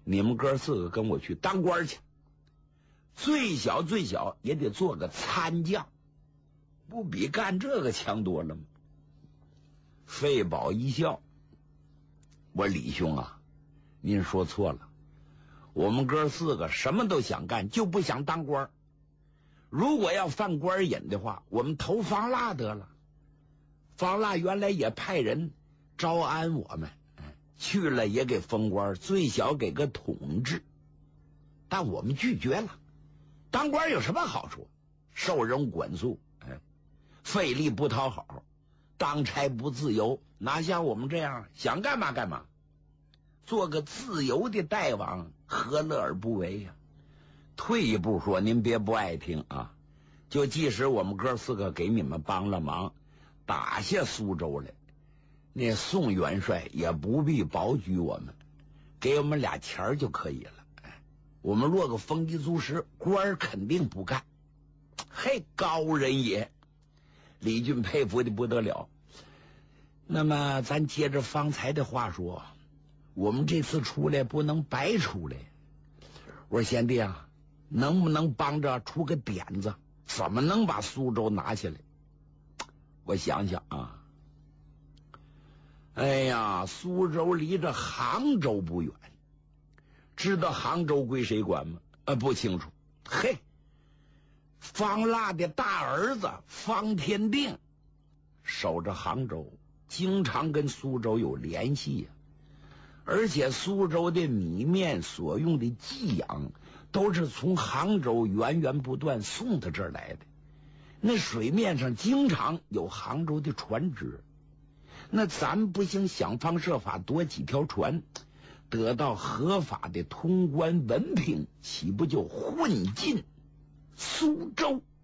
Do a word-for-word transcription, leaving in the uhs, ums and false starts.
你们哥四个跟我去当官去，最小最小也得做个参将，不比干这个强多了吗？费宝一笑，我李兄啊，您说错了，我们哥四个什么都想干，就不想当官。如果要犯官瘾的话，我们投方腊得了。方腊原来也派人招安我们，去了也给封官，最小给个统治，但我们拒绝了。当官有什么好处？受人管束，哎，费力不讨好，当差不自由，哪像我们这样想干嘛干嘛，做个自由的大王，何乐而不为呀？退一步说，您别不爱听啊，就即使我们哥四个给你们帮了忙，打下苏州来，那宋元帅也不必保举我们，给我们俩钱就可以了。我们落个丰衣足食，官肯定不干。嘿，高人也！李俊佩服的不得了。那么咱接着方才的话说，我们这次出来不能白出来。我说贤弟啊，能不能帮着出个点子，怎么能把苏州拿下来？我想想啊，哎呀，苏州离着杭州不远，知道杭州归谁管吗？呃，不清楚。嘿，方腊的大儿子方天定守着杭州，经常跟苏州有联系呀、啊。而且苏州的米面所用的给养都是从杭州源源不断送到这儿来的，那水面上经常有杭州的船只，那咱不行想方设法多几条船，得到合法的通关文凭，岂不就混进苏州？